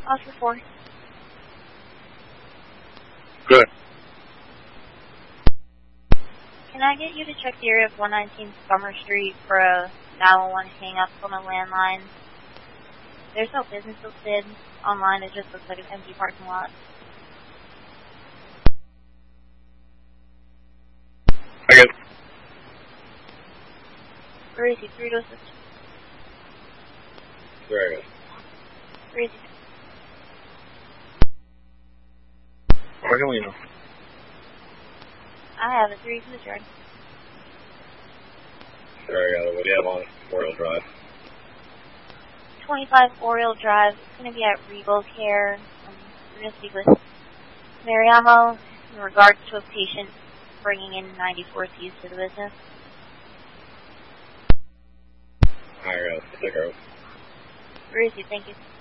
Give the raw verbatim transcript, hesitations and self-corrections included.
Oscar four. Good. Can I get you to check the area of one nineteen Summer Street for a nine one one hang-up on a landline? There's no business listed online. It just looks like an empty parking lot. I get. Where is he? Three to assist. Very good. Where is he? Where can we know? I have a three to the yard. Very good. What do you have on Oriole Drive? twenty-five Oriole Drive. It's going to be at Regal Care. Um, we're going to speak with Mariamo in regards to a patient bringing in ninety-four C's to the business. Alright, guys. Take care. Where is he? Thank you.